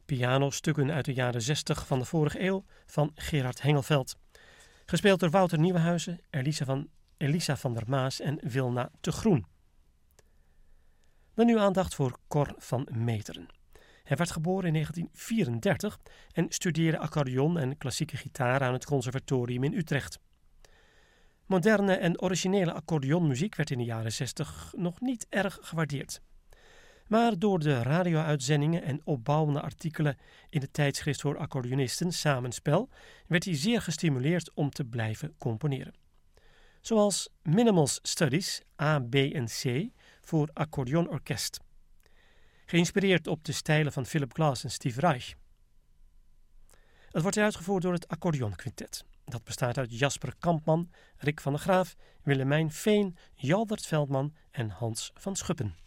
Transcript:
Pianostukken uit de jaren 60 van de vorige eeuw van Gerard Hengelveld. Gespeeld door Wouter Nieuwenhuizen, Elisa van der Maas en Wilna te Groen. Dan nu aandacht voor Cor van Meteren. Hij werd geboren in 1934 en studeerde accordeon en klassieke gitaar aan het conservatorium in Utrecht. Moderne en originele accordeonmuziek werd in de jaren 60 nog niet erg gewaardeerd. Maar door de radio-uitzendingen en opbouwende artikelen in het tijdschrift voor accordeonisten Samenspel werd hij zeer gestimuleerd om te blijven componeren. Zoals Minimals Studies A, B en C voor accordeonorkest. Geïnspireerd op de stijlen van Philip Glass en Steve Reich. Het wordt uitgevoerd door het accordeonquintet. Dat bestaat uit Jasper Kampman, Rick van der Graaf, Willemijn Veen, Jalbert Veldman en Hans van Schuppen.